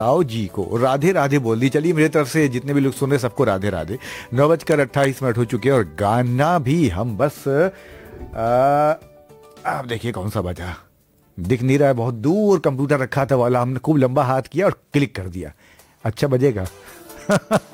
आओ जी को राधे राधे बोल दी। चलिए मेरी तरफ से जितने भी लोग सुन रहे सबको राधे राधे। 9:28 हो चुके हैं और गाना भी हम बस आप देखिए कौन सा बजा, दिख नहीं रहा है, बहुत दूर कंप्यूटर रखा था वाला, हमने खूब लंबा हाथ किया और क्लिक कर दिया। अच्छा बजेगा।